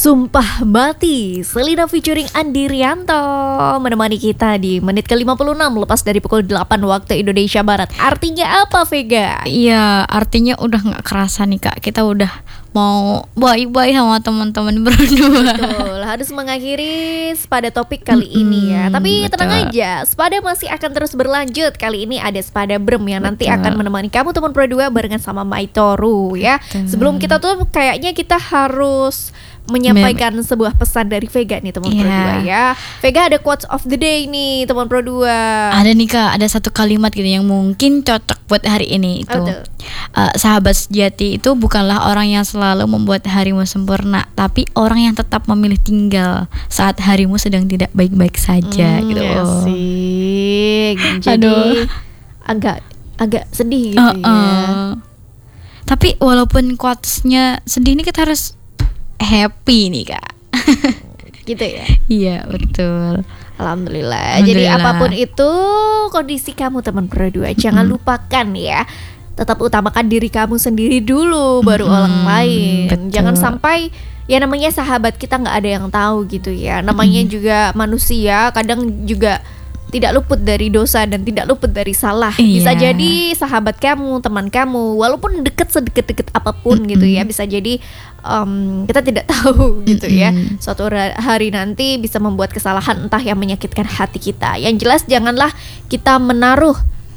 Sumpah Mati, Selina featuring Andi Rianto menemani kita di menit ke-56 lepas dari pukul 8 waktu Indonesia Barat. Artinya apa, Vega? Iya, artinya udah gak kerasa nih Kak. Kita udah mau bye-bye sama teman-teman berdua. Betul, harus mengakhiri Sepada topik kali ini ya. Tapi betul. tenang aja, Sepada masih akan terus berlanjut. Kali ini ada Sepada Brem yang nanti Betul. akan menemani kamu teman berdua barengan sama Maitoru ya. Betul. Sebelum kita tutup, kayaknya kita harus menyampaikan sebuah pesan dari Vega nih teman Iya. berdua ya. Vega ada quotes of the day nih teman berdua. Ada nih Kak, ada satu kalimat gitu yang mungkin cocok buat hari ini itu. Betul. Sahabat sejati itu bukanlah orang yang selalu membuat harimu sempurna, tapi orang yang tetap memilih tinggal saat harimu sedang tidak baik-baik saja gitu. Asik. Jadi Aduh. agak sedih gitu ya. Tapi walaupun quotesnya sedih nih, kita harus happy nih Kak. Gitu ya. Iya betul. Alhamdulillah. Jadi Alhamdulillah. apapun itu kondisi kamu teman berdua, jangan lupakan ya. Tetap utamakan diri kamu sendiri dulu, baru orang lain. betul. Jangan sampai ya namanya sahabat kita nggak ada yang tahu gitu ya. Namanya juga manusia, kadang juga tidak luput dari dosa dan tidak luput dari salah. Bisa Iya. jadi sahabat kamu, teman kamu, walaupun dekat sedekat-dekat apapun gitu ya, bisa jadi kita tidak tahu gitu ya. Suatu hari nanti bisa membuat kesalahan entah yang menyakitkan hati kita. Yang jelas janganlah kita menaruh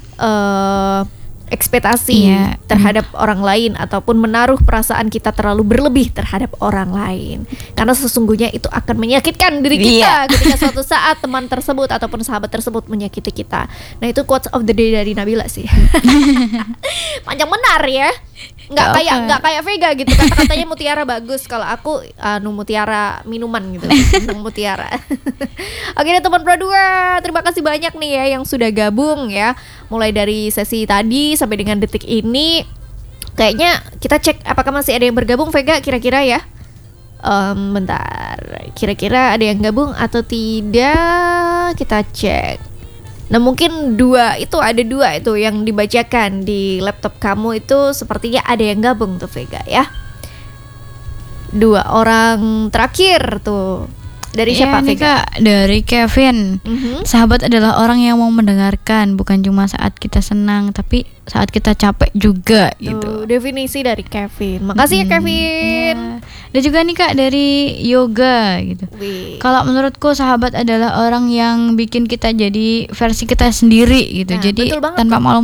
ekspektasi Iya. terhadap orang lain ataupun menaruh perasaan kita terlalu berlebih terhadap orang lain, karena sesungguhnya itu akan menyakitkan diri kita ketika suatu saat teman tersebut ataupun sahabat tersebut menyakiti kita. Nah, itu quotes of the day dari Nabila sih. Panjang benar ya. Nggak kayak Vega gitu, kata-katanya mutiara bagus. Kalau aku mutiara minuman gitu. Mutiara. Oke deh teman berdua, terima kasih banyak nih ya yang sudah gabung ya. Mulai dari sesi tadi sampai dengan detik ini. Kayaknya kita cek apakah masih ada yang bergabung, Vega, kira-kira ya. Bentar, kira-kira ada yang gabung atau tidak? Kita cek. Nah, mungkin ada dua itu yang dibacakan di laptop kamu itu sepertinya ada yang gabung tuh, Vega ya. 2 orang terakhir tuh. Dari siapa, nih, Vega? Kak, dari Kevin. Sahabat adalah orang yang mau mendengarkan, bukan cuma saat kita senang, tapi saat kita capek juga gitu. Tuh, definisi dari Kevin. Makasih ya Kevin. Ya. Ada juga nih Kak dari Yoga gitu. Wih. Kalau menurutku sahabat adalah orang yang bikin kita jadi versi kita sendiri gitu. Nah, Jadi betul banget tanpa malu